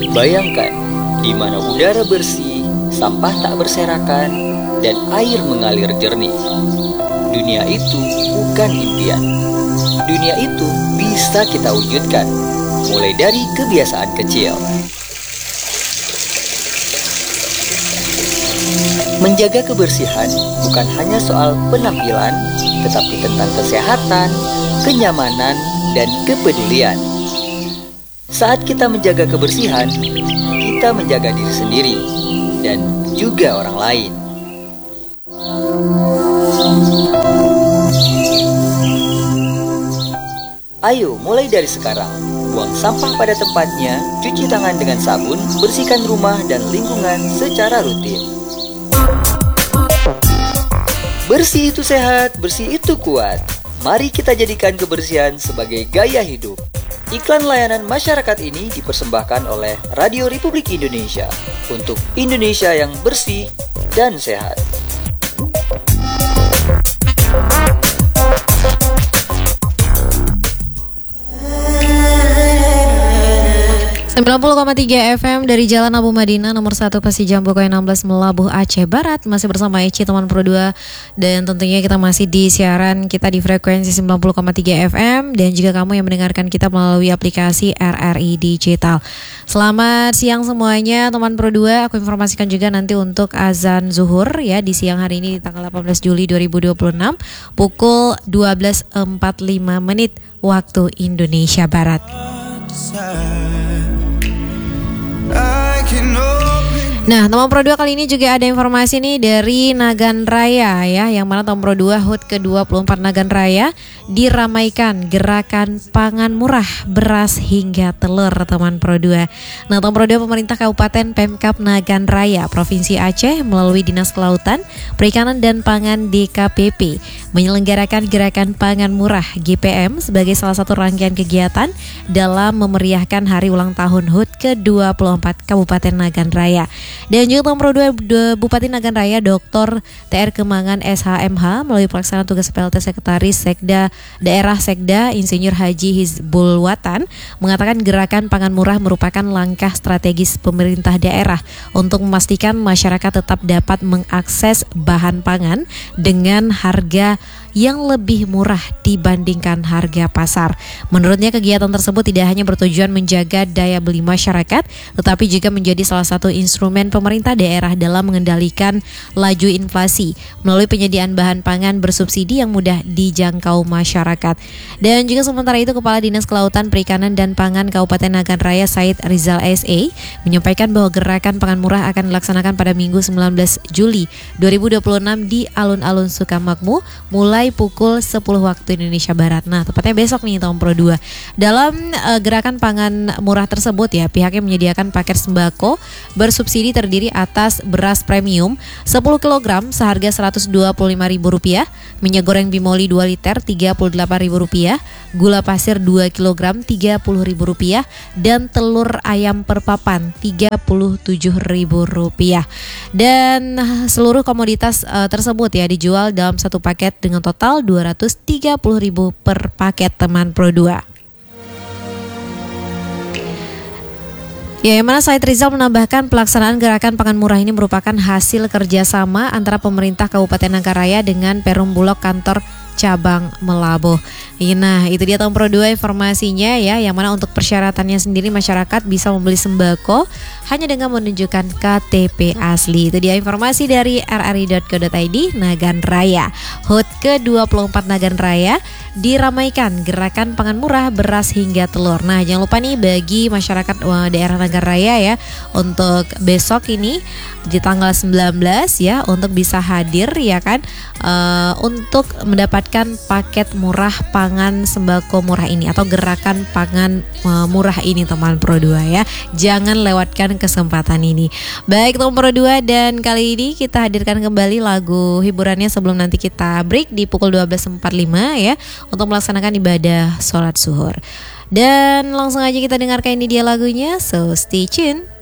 Bayangkan, di mana udara bersih, sampah tak berserakan, dan air mengalir jernih. Dunia itu bukan impian. Dunia itu bisa kita wujudkan, mulai dari kebiasaan kecil. Menjaga kebersihan bukan hanya soal penampilan, tetapi tentang kesehatan, kenyamanan, dan kepedulian. Saat kita menjaga kebersihan, kita menjaga diri sendiri dan juga orang lain. Ayo mulai dari sekarang, buang sampah pada tempatnya, cuci tangan dengan sabun, bersihkan rumah dan lingkungan secara rutin. Bersih itu sehat, bersih itu kuat. Mari kita jadikan kebersihan sebagai gaya hidup. Iklan layanan masyarakat ini dipersembahkan oleh Radio Republik Indonesia untuk Indonesia yang bersih dan sehat. 90,3 FM dari Jalan Abu Madinah nomor 1 Pasi Jambu Koy 16 Melabuh Aceh Barat. Masih bersama Eci teman Pro 2. Dan tentunya kita masih di siaran kita di frekuensi 90,3 FM. Dan juga kamu yang mendengarkan kita melalui aplikasi RRI Digital. Selamat siang semuanya teman Pro 2. Aku informasikan juga nanti untuk azan zuhur ya di siang hari ini di tanggal 18 Juli 2026 pukul 12.45 waktu Indonesia Barat. Nah, teman Pro 2 kali ini juga ada informasi nih dari Nagan Raya ya, yang mana teman Pro 2 HUT ke-24 Nagan Raya diramaikan gerakan pangan murah beras hingga telur teman Pro 2. Nah, teman Pro 2 pemerintah Kabupaten Pemkab Nagan Raya Provinsi Aceh melalui Dinas Kelautan, Perikanan dan Pangan DKPP menyelenggarakan gerakan pangan murah GPM sebagai salah satu rangkaian kegiatan dalam memeriahkan hari ulang tahun HUT ke-24 Kabupaten Nagan Raya. Dan juga Nomor 2 Bupati Nagan Raya Dr. TR Kemangan SHMH melalui pelaksana tugas PLT Sekretaris Sekda Daerah Sekda Insinyur Haji Hizbul Watan mengatakan gerakan pangan murah merupakan langkah strategis pemerintah daerah untuk memastikan masyarakat tetap dapat mengakses bahan pangan dengan harga yang lebih murah dibandingkan harga pasar. Menurutnya kegiatan tersebut tidak hanya bertujuan menjaga daya beli masyarakat, tetapi juga menjadi salah satu instrumen pemerintah daerah dalam mengendalikan laju inflasi melalui penyediaan bahan pangan bersubsidi yang mudah dijangkau masyarakat. Dan juga sementara itu Kepala Dinas Kelautan, Perikanan dan Pangan Kabupaten Nagan Raya Said Rizal SA menyampaikan bahwa gerakan pangan murah akan dilaksanakan pada Minggu 19 Juli 2026 di alun-alun Sukamakmur mulai pukul 10 waktu Indonesia Barat. Nah, tepatnya besok nih tahun Pro 2. Dalam gerakan pangan murah tersebut ya, pihaknya menyediakan paket sembako bersubsidi terdiri atas beras premium 10 kg seharga Rp125.000, minyak goreng Bimoli 2 liter Rp38.000, gula pasir 2 kg Rp30.000 dan telur ayam per papan Rp37.000. Dan seluruh komoditas tersebut ya dijual dalam satu paket dengan total Rp230.000 per paket teman Pro 2. Ya, yang mana Said Rizal menambahkan pelaksanaan gerakan pangan murah ini merupakan hasil kerjasama antara pemerintah Kabupaten Nagan Raya dengan Perum Bulog kantor cabang Melabuh. Nah, itu dia tahun Pro 2 informasinya ya, yang mana untuk persyaratannya sendiri masyarakat bisa membeli sembako hanya dengan menunjukkan KTP asli. Itu dia informasi dari rri.co.id Nagan Raya. HUT ke-24 Nagan Raya diramaikan gerakan pangan murah beras hingga telur. Nah, jangan lupa nih bagi masyarakat daerah Nagan Raya ya, untuk besok ini di tanggal 19 ya, untuk bisa hadir ya kan, untuk mendapatkan paket murah pangan sembako murah ini atau gerakan pangan murah ini teman Pro 2 ya. Jangan lewatkan kesempatan ini. Baik teman Pro 2, dan kali ini kita hadirkan kembali lagu hiburannya sebelum nanti kita break di pukul 12.45 ya, untuk melaksanakan ibadah sholat zuhur. Dan langsung aja kita dengarkan ini dia lagunya, so stay tune.